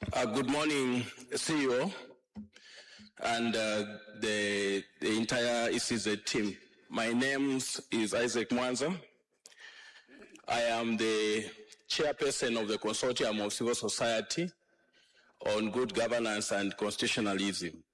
Good morning, CEO, and the entire ECZ team. My name is Isaac Mwanza. I am the chairperson of the Consortium of Civil Society on Good Governance and Constitutionalism.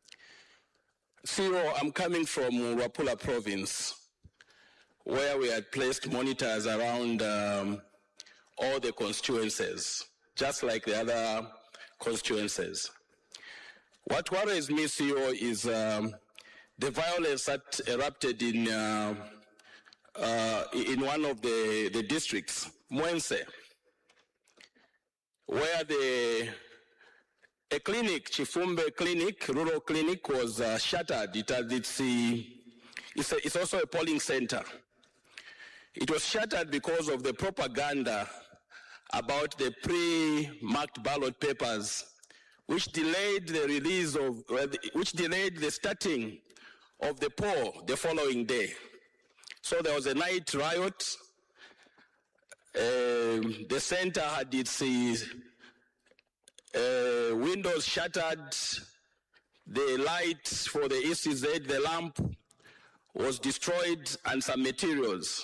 CEO, I'm coming from Wapula province, where we had placed monitors around all the constituencies, just like the other constituencies. What worries me, CEO, is the violence that erupted in one of the districts, Mwense, where a clinic, Chifumbe Clinic, rural clinic, was shattered. It's also a polling center. It was shattered because of the propaganda about the pre-marked ballot papers, which delayed the release of, which delayed the starting of the poll the following day. So there was a night riot. The center had its windows shattered. The light for the ECZ, the lamp, was destroyed, and some materials.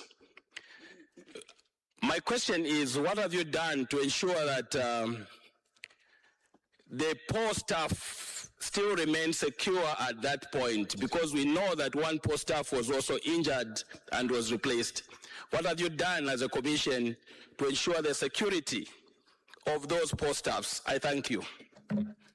My question is, what have you done to ensure that the poll staff still remain secure at that point? Because we know that one poll staff was also injured and was replaced. What have you done as a commission to ensure the security of those poll staffs? I thank you.